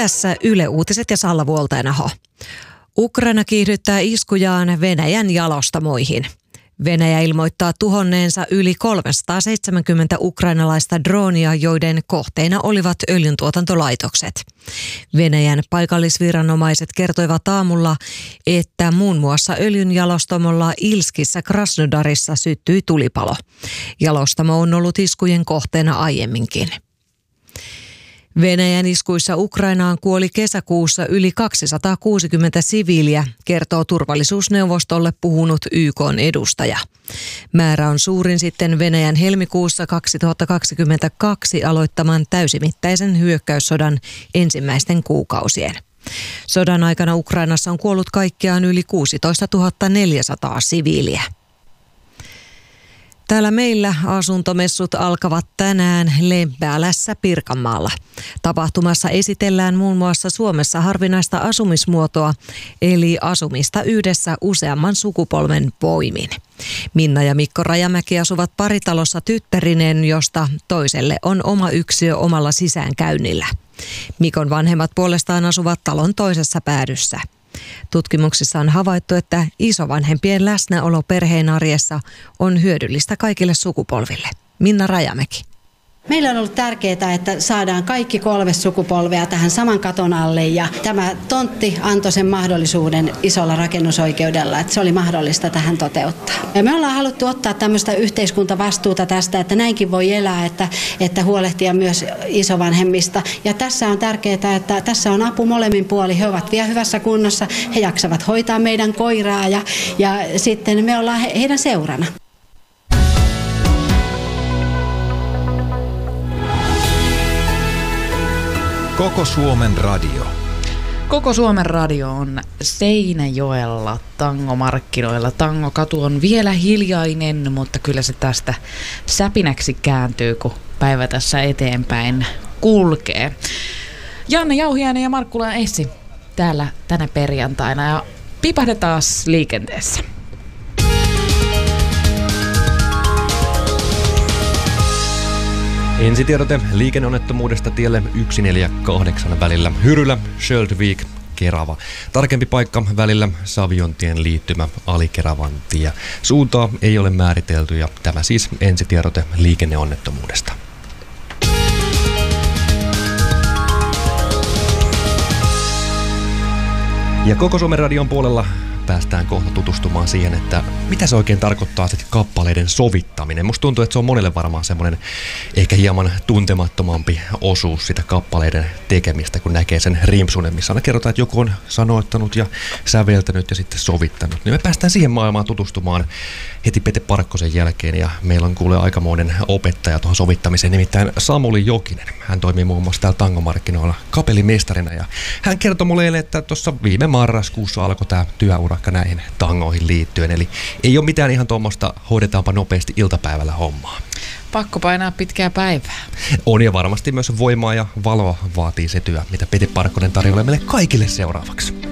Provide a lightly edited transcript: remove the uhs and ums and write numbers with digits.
Tässä Yle Uutiset ja Salla Vuolteenaho. Ukraina kiihdyttää iskujaan Venäjän jalostamoihin. Venäjä ilmoittaa tuhonneensa yli 370 ukrainalaista droonia, joiden kohteina olivat öljyntuotantolaitokset. Venäjän paikallisviranomaiset kertoivat aamulla, että muun muassa öljynjalostamolla Ilskissä Krasnodarissa syttyi tulipalo. Jalostamo on ollut iskujen kohteena aiemminkin. Venäjän iskuissa Ukrainaan kuoli kesäkuussa yli 260 siviiliä, kertoo turvallisuusneuvostolle puhunut YK:n edustaja. Määrä on suurin sitten Venäjän helmikuussa 2022 aloittaman täysimittaisen hyökkäyssodan ensimmäisten kuukausien. Sodan aikana Ukrainassa on kuollut kaikkiaan yli 16 400 siviiliä. Täällä meillä asuntomessut alkavat tänään Lempäälässä Pirkanmaalla. Tapahtumassa esitellään muun muassa Suomessa harvinaista asumismuotoa, eli asumista yhdessä useamman sukupolven voimin. Minna ja Mikko Rajamäki asuvat paritalossa tyttärineen, josta toiselle on oma yksiö omalla sisäänkäynnillä. Mikon vanhemmat puolestaan asuvat talon toisessa päädyssä. Tutkimuksissa on havaittu, että isovanhempien läsnäolo perheen arjessa on hyödyllistä kaikille sukupolville. Minna Rajamäki. Meillä on ollut tärkeää, että saadaan kaikki 3 sukupolvea tähän saman katon alle ja tämä tontti antoi sen mahdollisuuden isolla rakennusoikeudella, että se oli mahdollista tähän toteuttaa. Ja me ollaan haluttu ottaa tämmöistä yhteiskuntavastuuta tästä, että näinkin voi elää, että huolehtia myös isovanhemmista. Ja tässä on tärkeää, että tässä on apu molemmin puolin. He ovat vielä hyvässä kunnossa, he jaksavat hoitaa meidän koiraa ja sitten me ollaan heidän seurana. Koko Suomen radio. Koko Suomen radio on Seinäjoella tangomarkkinoilla. Tangokatu on vielä hiljainen, mutta kyllä se tästä säpinäksi kääntyy, kun päivä tässä eteenpäin kulkee. Janne Jauhiainen ja Markkula Essi täällä tänä perjantaina ja pipahdetaan liikenteessä. Ensitiedote liikenneonnettomuudesta tielle 148 välillä Hyrylä, Sköldvik, Kerava. Tarkempi paikka välillä Saviontien liittymä Alikeravan tie. Suuntaa ei ole määritelty ja tämä siis ensitiedote liikenneonnettomuudesta. Ja Koko Suomen radion puolella päästään kohta tutustumaan siihen, että mitä se oikein tarkoittaa se kappaleiden sovittaminen. Musta tuntuu, että se on monelle varmaan semmoinen ehkä hieman tuntemattomampi osuus sitä kappaleiden tekemistä, kun näkee sen rimpsunen, missä aina kerrotaan, että joku on sanoittanut ja säveltänyt ja sitten sovittanut. Niin me päästään siihen maailmaan tutustumaan heti Pete Parkkosen jälkeen ja meillä on kuule aikamoinen opettaja tuohon sovittamiseen, nimittäin Samuli Jokinen. Hän toimii muun muassa täällä tangomarkkinoilla kapellimestarina ja hän kertoi mulle eilen, että tuossa viime marraskuussa alkoi tämä työurakka näihin tangoihin liittyen. Eli ei ole mitään ihan tuommoista hoidetaanpa nopeasti iltapäivällä hommaa. Pakko painaa pitkää päivää. On ja varmasti myös voimaa ja valoa vaatii se työ, mitä Pete Parkkonen tarjoaa meille kaikille seuraavaksi.